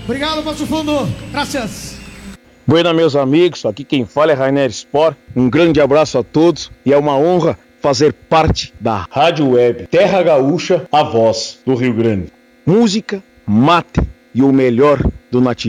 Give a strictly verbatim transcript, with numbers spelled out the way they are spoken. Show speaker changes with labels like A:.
A: Obrigado, Passo Fundo. Graças.
B: Buena, meus amigos, aqui quem fala é Rainer Spor. Um grande abraço a todos e é uma honra fazer parte da Rádio Web Terra Gaúcha, a voz do Rio Grande. Música, mate e o melhor do nativo.